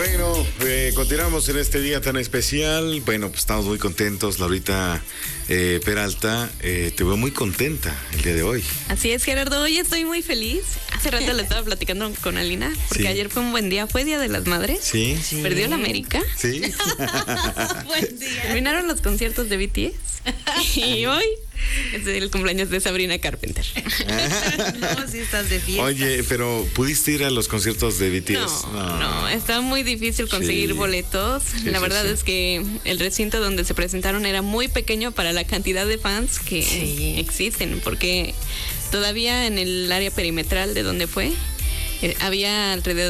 Bueno, continuamos en este día tan especial. Bueno, pues estamos muy contentos. Laurita Peralta, te veo muy contenta el día de hoy. Así es, Gerardo. Hoy estoy muy feliz. Hace rato le estaba platicando con Alina, porque ayer fue un buen día. Fue Día de las Madres. Sí. Perdió la América. Sí. Buen día. Terminaron los conciertos de BTS. Y hoy es el cumpleaños de Sabrina Carpenter. No, si estás de fiesta. Oye, pero ¿pudiste ir a los conciertos de BTS? No, está muy difícil conseguir boletos. La verdad es que el recinto donde se presentaron era muy pequeño para la cantidad de fans que existen, porque todavía en el área perimetral de donde fue había alrededor